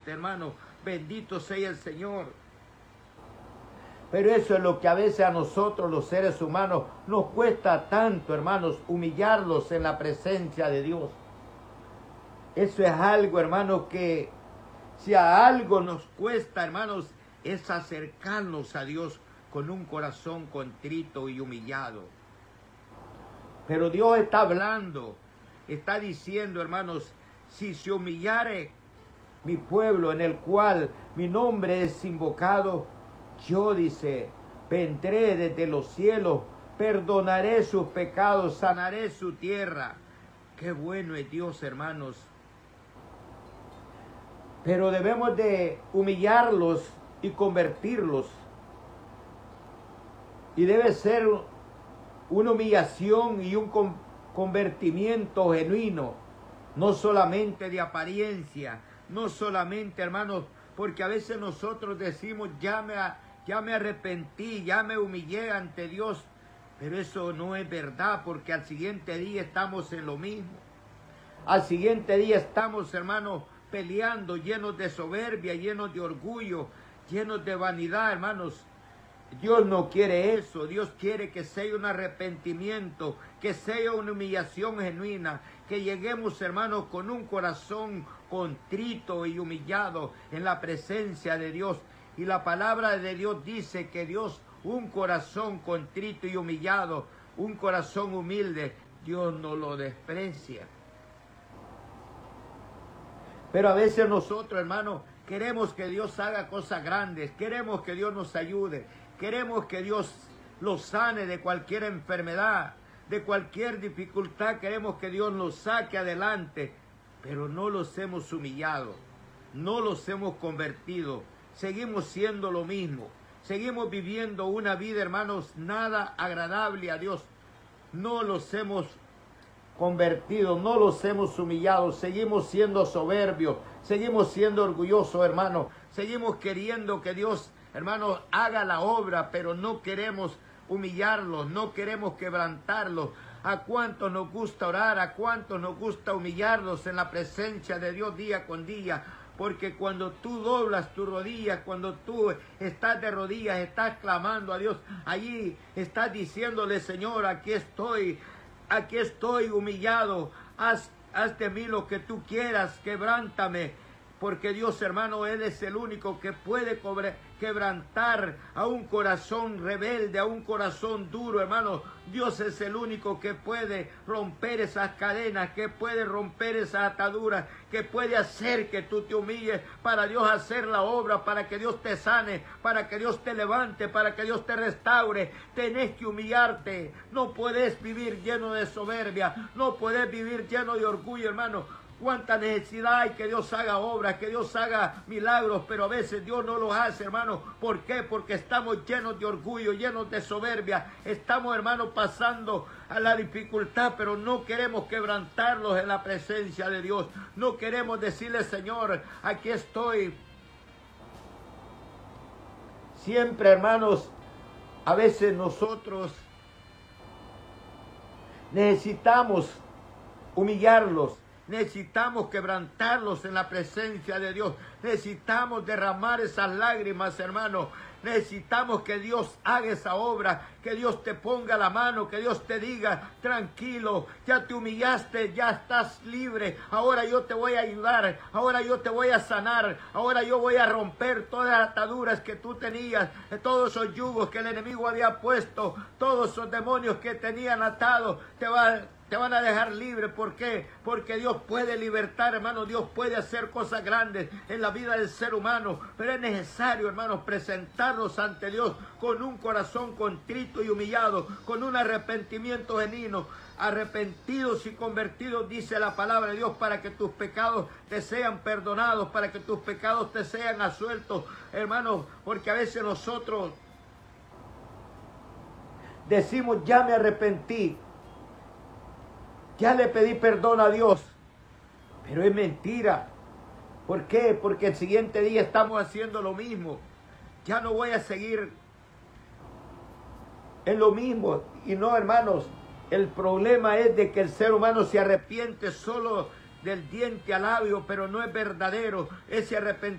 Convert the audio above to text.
fuerte, hermano. Bendito sea el Señor. Pero eso es lo que a veces a nosotros los seres humanos nos cuesta tanto, hermanos, humillarlos en la presencia de Dios. Eso es algo, hermanos, que si a algo nos cuesta, hermanos, es acercarnos a Dios con un corazón contrito y humillado. Pero Dios está hablando, está diciendo, hermanos, si se humillare mi pueblo en el cual mi nombre es invocado, yo, dice, vendré desde los cielos, perdonaré sus pecados, sanaré su tierra. Qué bueno es Dios, hermanos. Pero debemos de humillarlos y convertirlos. Y debe ser una humillación y un convertimiento genuino, no solamente de apariencia, no solamente, hermanos, porque a veces nosotros decimos, ya me arrepentí, ya me humillé ante Dios, pero eso no es verdad, porque al siguiente día estamos en lo mismo. Al siguiente día estamos, hermanos, peleando, llenos de soberbia, llenos de orgullo, llenos de vanidad, hermanos. Dios no quiere eso. Dios quiere que sea un arrepentimiento, que sea una humillación genuina, que lleguemos, hermanos, con un corazón contrito y humillado en la presencia de Dios. Y la palabra de Dios dice que Dios, un corazón contrito y humillado, un corazón humilde, Dios no lo desprecia. Pero a veces nosotros, hermanos, queremos que Dios haga cosas grandes, queremos que Dios nos ayude, queremos que Dios los sane de cualquier enfermedad, de cualquier dificultad, queremos que Dios los saque adelante, pero no los hemos humillado, no los hemos convertido, seguimos siendo lo mismo, seguimos viviendo una vida, hermanos, nada agradable a Dios, no los hemos convertido, no los hemos humillado, seguimos siendo soberbios, seguimos siendo orgullosos, hermanos, seguimos queriendo que Dios, hermanos, haga la obra, pero no queremos humillarlos, no queremos quebrantarlos. ¿A cuántos nos gusta orar? ¿A cuántos nos gusta humillarlos en la presencia de Dios día con día? Porque cuando tú doblas tu rodilla, cuando tú estás de rodillas, estás clamando a Dios, allí estás diciéndole, Señor, aquí estoy humillado, haz de mí lo que tú quieras, quebrántame, porque Dios, hermano, Él es el único que puede quebrantar a un corazón rebelde, a un corazón duro, hermano. Dios es el único que puede romper esas cadenas, que puede romper esas ataduras, que puede hacer que tú te humilles para Dios hacer la obra, para que Dios te sane, para que Dios te levante, para que Dios te restaure. Tenés que humillarte, no puedes vivir lleno de soberbia, no puedes vivir lleno de orgullo, hermano. Cuánta necesidad hay que Dios haga obras, que Dios haga milagros, pero a veces Dios no los hace, hermano. ¿Por qué? Porque estamos llenos de orgullo, llenos de soberbia. Estamos, hermano, pasando a la dificultad, pero no queremos quebrantarlos en la presencia de Dios. No queremos decirle, Señor, aquí estoy. Siempre, hermanos, a veces nosotros necesitamos humillarlos. Necesitamos quebrantarlos en la presencia de Dios. Necesitamos derramar esas lágrimas, hermano. Necesitamos que Dios haga esa obra, que Dios te ponga la mano, que Dios te diga, tranquilo, ya te humillaste, ya estás libre, ahora yo te voy a ayudar, ahora yo te voy a sanar, ahora yo voy a romper todas las ataduras que tú tenías, todos esos yugos que el enemigo había puesto, todos esos demonios que tenían atados, te van a dejar libre. ¿Por qué? Porque Dios puede libertar, hermano. Dios puede hacer cosas grandes en la vida del ser humano. Pero es necesario, hermanos, presentarnos ante Dios con un corazón contrito y humillado, con un arrepentimiento genuino. Arrepentidos y convertidos, dice la palabra de Dios, para que tus pecados te sean perdonados, para que tus pecados te sean asueltos, hermanos. Porque a veces nosotros decimos, ya me arrepentí, ya le pedí perdón a Dios, pero es mentira. ¿Por qué? Porque el siguiente día estamos haciendo lo mismo. Ya no voy a seguir en lo mismo. Y no, hermanos, el problema es de que el ser humano se arrepiente solo del diente al labio, pero no es verdadero. Ese arrepentimiento